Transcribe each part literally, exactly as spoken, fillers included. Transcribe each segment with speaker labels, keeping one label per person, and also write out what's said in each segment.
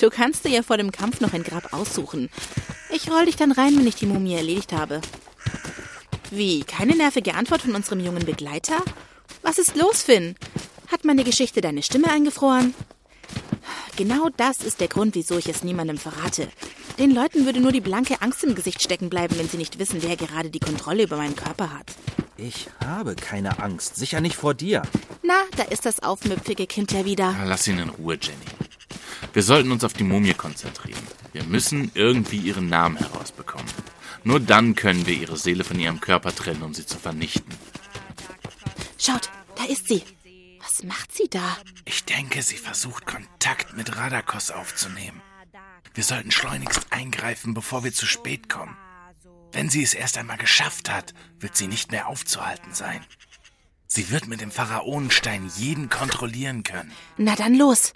Speaker 1: Du kannst dir ja vor dem Kampf noch ein Grab aussuchen. Ich roll dich dann rein, wenn ich die Mumie erledigt habe. Wie, keine nervige Antwort von unserem jungen Begleiter? Was ist los, Finn? Hat meine Geschichte deine Stimme eingefroren? Genau das ist der Grund, wieso ich es niemandem verrate. Den Leuten würde nur die blanke Angst im Gesicht stecken bleiben, wenn sie nicht wissen, wer gerade die Kontrolle über meinen Körper hat.
Speaker 2: Ich habe keine Angst, sicher nicht vor dir.
Speaker 1: Na, da ist das aufmüpfige Kind ja wieder.
Speaker 3: Na, lass ihn in Ruhe, Jenny. Wir sollten uns auf die Mumie konzentrieren. Wir müssen irgendwie ihren Namen herausbekommen. Nur dann können wir ihre Seele von ihrem Körper trennen, um sie zu vernichten.
Speaker 1: Schaut, da ist sie. Was macht sie da?
Speaker 3: Ich denke, sie versucht, Kontakt mit Radakos aufzunehmen. Wir sollten schleunigst eingreifen, bevor wir zu spät kommen. Wenn sie es erst einmal geschafft hat, wird sie nicht mehr aufzuhalten sein. Sie wird mit dem Pharaonenstein jeden kontrollieren können.
Speaker 1: Na dann los.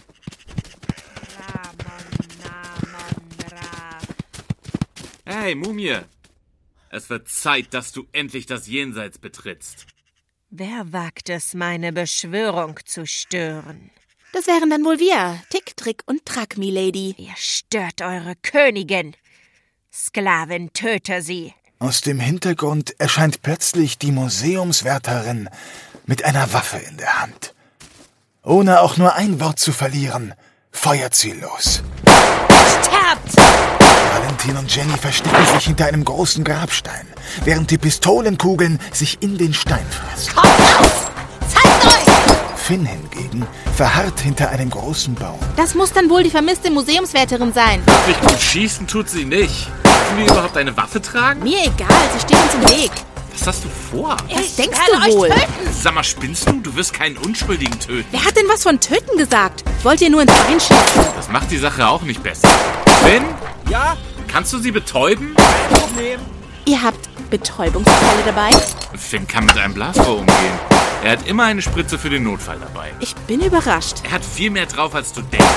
Speaker 3: Hey, Mumie! Es wird Zeit, dass du endlich das Jenseits betrittst.
Speaker 4: Wer wagt es, meine Beschwörung zu stören?
Speaker 1: Das wären dann wohl wir. Tick, Trick und Track, Milady.
Speaker 4: Ihr stört eure Königin. Sklavin, töte sie.
Speaker 5: Aus dem Hintergrund erscheint plötzlich die Museumswärterin mit einer Waffe in der Hand. Ohne auch nur ein Wort zu verlieren, feuert sie los.
Speaker 4: Sterbt!
Speaker 5: Valentin und Jenny verstecken sich hinter einem großen Grabstein, während die Pistolenkugeln sich in den Stein fressen.
Speaker 4: Kommt raus! Zeigt euch!
Speaker 5: Finn hingegen verharrt hinter einem großen Baum.
Speaker 1: Das muss dann wohl die vermisste Museumswärterin sein.
Speaker 3: Wirklich gut schießen tut sie nicht. Dürfen wir überhaupt eine Waffe tragen?
Speaker 1: Mir egal, sie steht uns im Weg.
Speaker 3: Was hast du vor?
Speaker 1: Was
Speaker 4: Ich
Speaker 1: denkst
Speaker 4: werde
Speaker 1: du
Speaker 4: euch
Speaker 1: wohl?
Speaker 4: töten.
Speaker 3: Sag mal, spinnst du? Du wirst keinen Unschuldigen töten.
Speaker 1: Wer hat denn was von töten gesagt? Wollt ihr nur ins Bein schießen?
Speaker 3: Das macht die Sache auch nicht besser. Finn,
Speaker 2: Ja,
Speaker 3: kannst du sie betäuben?
Speaker 2: kein Problem.
Speaker 1: Ihr habt Betäubungspfeile dabei?
Speaker 3: Finn kann mit einem Blasrohr umgehen. Er hat immer eine Spritze für den Notfall dabei.
Speaker 1: Ich bin überrascht.
Speaker 3: Er hat viel mehr drauf, als du denkst.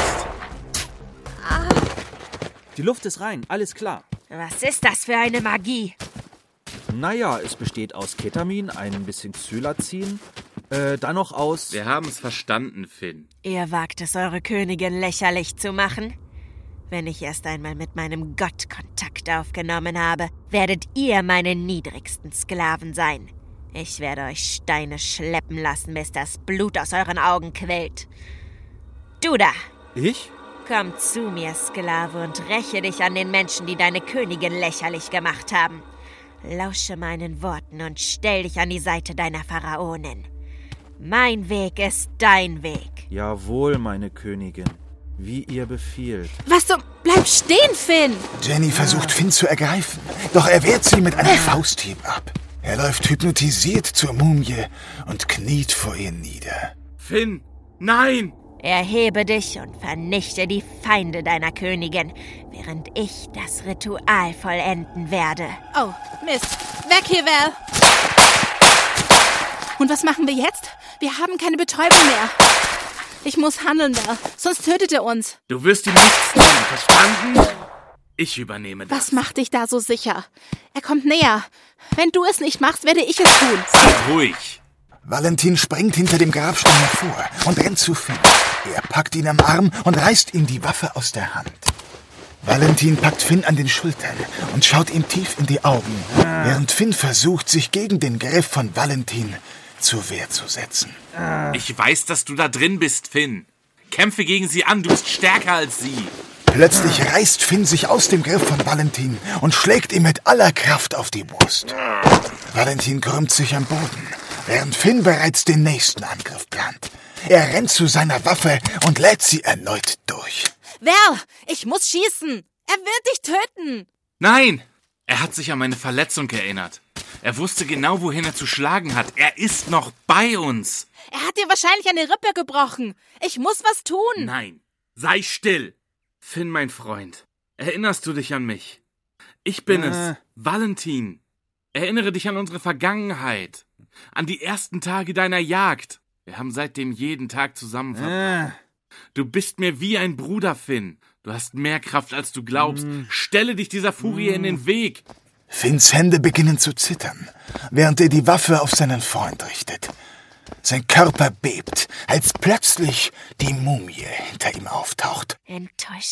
Speaker 2: Die Luft ist rein, alles klar.
Speaker 4: Was ist das für eine Magie?
Speaker 2: Naja, es besteht aus Ketamin, ein bisschen Xylazin, äh, dann noch aus...
Speaker 3: Wir haben es verstanden, Finn.
Speaker 4: Ihr wagt es, eure Königin lächerlich zu machen? Wenn ich erst einmal mit meinem Gott Kontakt aufgenommen habe, werdet ihr meine niedrigsten Sklaven sein. Ich werde euch Steine schleppen lassen, bis das Blut aus euren Augen quillt. Du da,
Speaker 2: Ich?
Speaker 4: komm zu mir, Sklave, und räche dich an den Menschen, die deine Königin lächerlich gemacht haben. Lausche meinen Worten und stell dich an die Seite deiner Pharaonin. Mein Weg ist dein Weg.
Speaker 2: Jawohl, meine Königin. Wie ihr befiehlt.
Speaker 1: Was zum... Bleib stehen, Finn!
Speaker 5: Jenny versucht Finn zu ergreifen, doch er wehrt sie mit einem Fausthieb ab. Er läuft hypnotisiert zur Mumie und kniet vor ihr nieder.
Speaker 3: Finn, nein!
Speaker 4: Erhebe dich und vernichte die Feinde deiner Königin, während ich das Ritual vollenden werde.
Speaker 1: Oh, Mist. Weg hier, Val! Und was machen wir jetzt? Wir haben keine Betäubung mehr. Ich muss handeln, Val, sonst tötet er uns.
Speaker 3: Du wirst ihm nichts tun, verstanden? Ich übernehme das.
Speaker 1: Was macht dich da so sicher? Er kommt näher. Wenn du es nicht machst, werde ich es tun.
Speaker 3: Sei ruhig.
Speaker 5: Valentin springt hinter dem Grabstein hervor und rennt zu Finn. Er packt ihn am Arm und reißt ihm die Waffe aus der Hand. Valentin packt Finn an den Schultern und schaut ihm tief in die Augen, während Finn versucht, sich gegen den Griff von Valentin zur Wehr zu setzen.
Speaker 3: Ich weiß, dass du da drin bist, Finn. Kämpfe gegen sie an, du bist stärker als sie.
Speaker 5: Plötzlich reißt Finn sich aus dem Griff von Valentin und schlägt ihm mit aller Kraft auf die Brust. Valentin krümmt sich am Boden, während Finn bereits den nächsten Angriff plant. Er rennt zu seiner Waffe und lädt sie erneut durch.
Speaker 1: Val, ich muss schießen. Er wird dich töten.
Speaker 3: Nein! Er hat sich an meine Verletzung erinnert. Er wusste genau, wohin er zu schlagen hat. Er ist noch bei uns.
Speaker 1: Er hat dir wahrscheinlich eine Rippe gebrochen. Ich muss was tun.
Speaker 3: Nein, sei still. Finn, mein Freund, erinnerst du dich an mich? Ich bin
Speaker 2: Äh.
Speaker 3: es, Valentin. Erinnere dich an unsere Vergangenheit. An die ersten Tage deiner Jagd. Wir haben seitdem jeden Tag zusammen verbracht.
Speaker 2: Äh.
Speaker 3: Du bist mir wie ein Bruder, Finn. Du hast mehr Kraft, als du glaubst. Stelle dich dieser Furie in den Weg.
Speaker 5: Finns Hände beginnen zu zittern, während er die Waffe auf seinen Freund richtet. Sein Körper bebt, als plötzlich die Mumie hinter ihm auftaucht.
Speaker 4: Enttäuscht